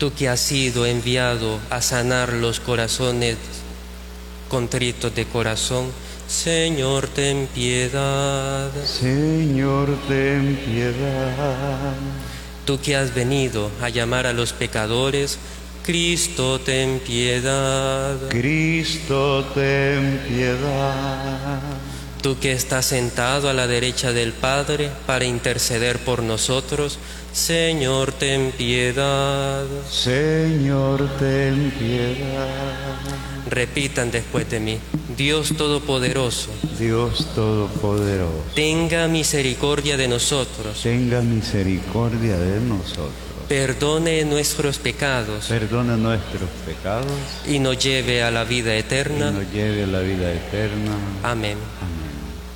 tú que has sido enviado a sanar los corazones contritos de corazón, Señor, ten piedad. Señor, ten piedad. Tú que has venido a llamar a los pecadores, Cristo, ten piedad. Cristo, ten piedad. Tú que estás sentado a la derecha del Padre para interceder por nosotros, Señor, ten piedad. Señor, ten piedad. Repitan después de mí: Dios Todopoderoso, Dios Todopoderoso, tenga misericordia de nosotros, tenga misericordia de nosotros, perdone nuestros pecados perdona nuestros pecados y nos lleve a la vida y eterna. nos lleve a la vida eterna. Amén. Amén.